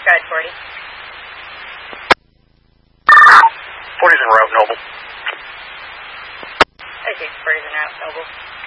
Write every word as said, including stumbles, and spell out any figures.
ahead, forty. forty's en route, Noble. I think forty's en route, Noble.